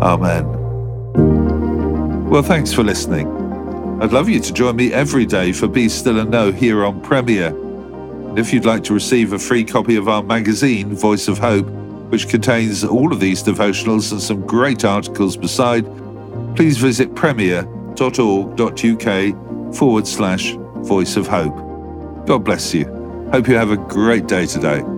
Amen. Well, thanks for listening. I'd love you to join me every day for Be Still and Know here on Premier. And if you'd like to receive a free copy of our magazine, Voice of Hope, which contains all of these devotionals and some great articles beside, please visit premier.org.uk/Voice of Hope. God bless you. Hope you have a great day today.